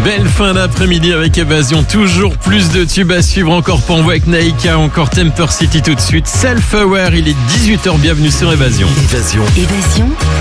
Belle fin d'après-midi avec Évasion. Toujours plus de tubes à suivre. Encore Panvo avec Naïka, encore Temper City tout de suite. Self-Aware, il est 18h. Bienvenue sur Évasion. Évasion.